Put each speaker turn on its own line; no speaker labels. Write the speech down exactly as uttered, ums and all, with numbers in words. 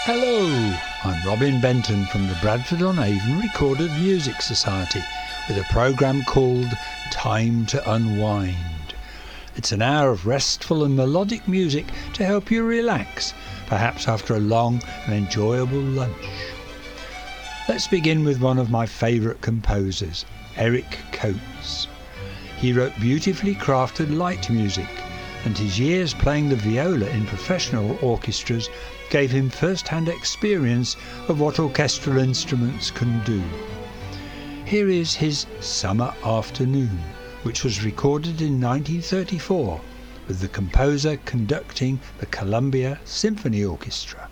Hello, I'm Robin Benton from the Bradford-on-Avon Recorded Music Society with a programme called Time to Unwind. It's an hour of restful and melodic music to help you relax, perhaps after a long and enjoyable lunch. Let's begin with one of my favourite composers, Eric Coates. He wrote beautifully crafted light music, and his years playing the viola in professional orchestras gave him first-hand experience of what orchestral instruments can do. Here is his Summer Afternoon, which was recorded in nineteen thirty-four, with the composer conducting the Columbia Symphony Orchestra.